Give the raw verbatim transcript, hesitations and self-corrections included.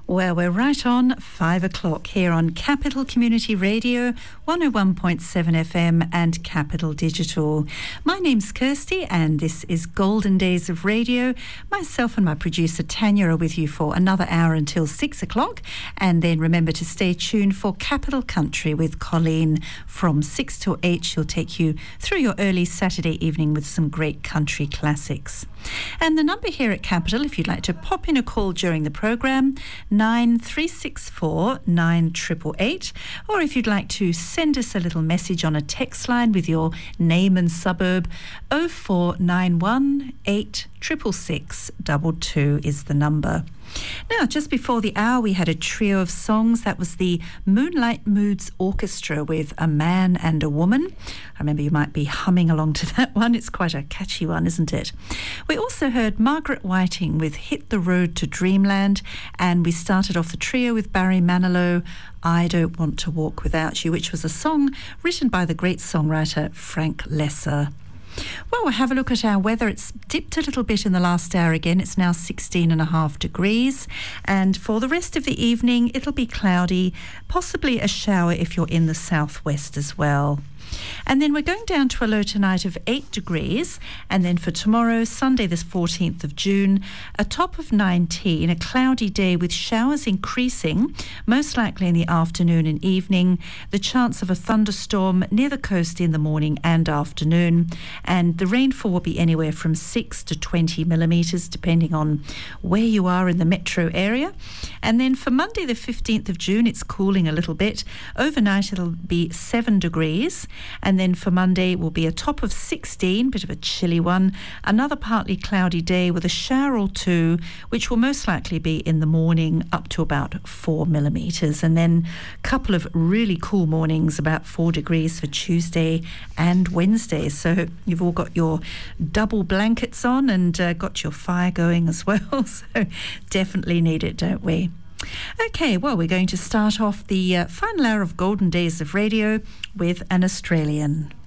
Well, we're right on five o'clock here on Capital Community Radio, one oh one point seven F M and Capital Digital. My name's Kirsty and this is Golden Days of Radio. Myself and my producer Tanya are with you for another hour until six o'clock. And then remember to stay tuned for Capital Country with Colleen from six to eight. She'll take you through your early Saturday evening with some great country classics. And the number here at Capital, if you'd like to pop in a call during the programme, nine three six four nine eight eight eight, or if you'd like to send us a little message on a text line with your name and suburb, oh four nine one eight six six six two two is the number. Now, just before the hour, we had a trio of songs. That was the Moonlight Moods Orchestra with A Man and a Woman. I remember you might be humming along to that one. It's quite a catchy one, isn't it? We also heard Margaret Whiting with Hit the Road to Dreamland, and we started off the trio with Barry Manilow, I Don't Want to Walk Without You, which was a song written by the great songwriter Frank Lesser. Well, we'll have a look at our weather. It's dipped a little bit in the last hour again. It's now sixteen and a half degrees. And for the rest of the evening, it'll be cloudy, possibly a shower if you're in the southwest as well. And then we're going down to a low tonight of eight degrees. And then for tomorrow, Sunday the fourteenth of June, a top of nineteen, a cloudy day with showers increasing, most likely in the afternoon and evening. The chance of a thunderstorm near the coast in the morning and afternoon. And the rainfall will be anywhere from six to twenty millimetres, depending on where you are in the metro area. And then for Monday the fifteenth of June, it's cooling a little bit. Overnight it'll be seven degrees. And then for Monday will be a top of sixteen, bit of a chilly one. Another partly cloudy day with a shower or two, which will most likely be in the morning, up to about four millimetres. And then a couple of really cool mornings, about four degrees for Tuesday and Wednesday. So you've all got your double blankets on and uh, got your fire going as well. So definitely need it, don't we? Okay, well, we're going to start off the uh, final hour of Golden Days of Radio with an Australian.